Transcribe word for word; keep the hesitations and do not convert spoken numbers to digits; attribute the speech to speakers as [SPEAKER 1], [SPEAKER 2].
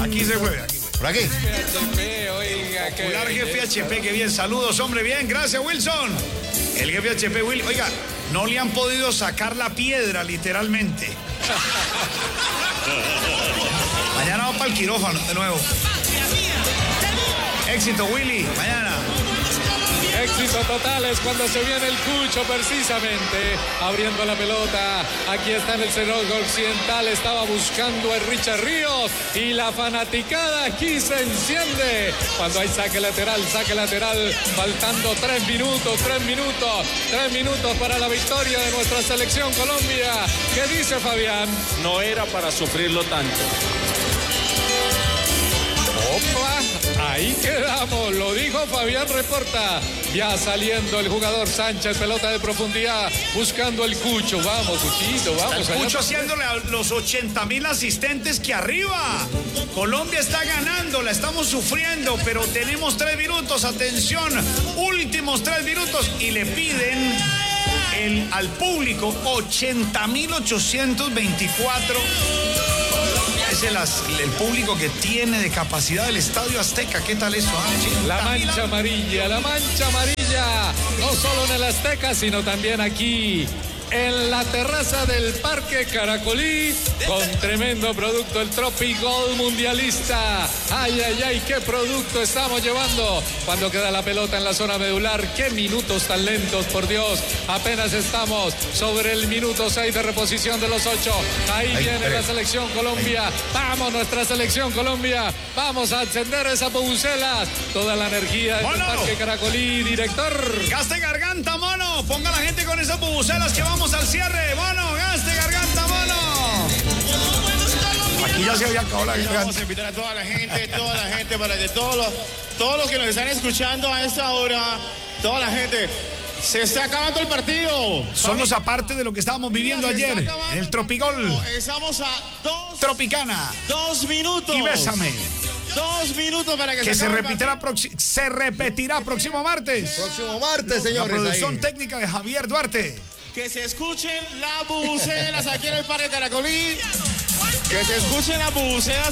[SPEAKER 1] Aquí se fue, aquí fue.
[SPEAKER 2] Por aquí.
[SPEAKER 3] H P, oiga, que...
[SPEAKER 1] Popular jefe H P, qué bien. Saludos, hombre, bien. Gracias, Wilson. El jefe H P, Will. Oiga, no le han podido sacar la piedra, literalmente. Mañana va para el quirófano de nuevo. Éxito, Willy. Mañana.
[SPEAKER 3] Éxito total es cuando se viene el Cucho precisamente abriendo la pelota. Aquí está en el cerrojo occidental, estaba buscando a Richard Ríos y la fanaticada aquí se enciende cuando hay saque lateral, saque lateral, faltando tres minutos, tres minutos, tres minutos para la victoria de nuestra selección Colombia. ¿Qué dice Fabián?
[SPEAKER 4] No era para sufrirlo tanto.
[SPEAKER 3] Opa, ahí quedamos, lo dijo Fabián Reporta. Ya saliendo el jugador Sánchez, pelota de profundidad, buscando el Cucho. Vamos, Cuchito, vamos.
[SPEAKER 1] El
[SPEAKER 3] allá.
[SPEAKER 1] Cucho haciéndole a los ochenta mil asistentes que arriba. Colombia está ganando, la estamos sufriendo, pero tenemos tres minutos, atención, últimos tres minutos y le piden el, al público ochenta mil ochocientos veinticuatro. Es el, el público que tiene de capacidad del Estadio Azteca. ¿Qué tal eso? Ah,
[SPEAKER 3] la mancha amarilla, la mancha amarilla, no solo en el Azteca, sino también aquí en la terraza del Parque Caracolí, con tremendo producto, el Tropigol Mundialista. Ay, ay, ay, qué producto estamos llevando cuando queda la pelota en la zona medular. Qué minutos tan lentos, por Dios. Apenas estamos sobre el minuto seis de reposición de los ocho. Ahí
[SPEAKER 2] Ay,
[SPEAKER 3] viene
[SPEAKER 2] pero...
[SPEAKER 3] la selección Colombia. Vamos, nuestra selección Colombia. Vamos a encender esas bubucelas. Toda la energía del Parque Caracolí, director.
[SPEAKER 1] Gaste garganta, mono. Ponga a la gente con esas bubucelas que vamos al cierre, mono, gaste garganta, mono. Aquí ya se había acabado la garganta.
[SPEAKER 5] Vamos a invitar a toda la gente, toda la gente, para que todos los, todos los que nos están escuchando a esta hora, toda la gente, se está acabando el partido.
[SPEAKER 1] Somos aparte de lo que estábamos viviendo ayer en el Tropigol.
[SPEAKER 5] Estamos a dos.
[SPEAKER 1] Tropicana.
[SPEAKER 5] Dos minutos.
[SPEAKER 1] Y bésame.
[SPEAKER 5] Dos minutos para que,
[SPEAKER 1] que se,
[SPEAKER 5] se
[SPEAKER 1] repetirá, se repetirá próximo martes.
[SPEAKER 2] Próximo martes, señores.
[SPEAKER 1] La producción
[SPEAKER 2] ahí.
[SPEAKER 1] técnica de Javier Duarte.
[SPEAKER 5] Que se escuchen las bubucelas aquí en el Parque Caracolí. Que se escuchen las bubucelas.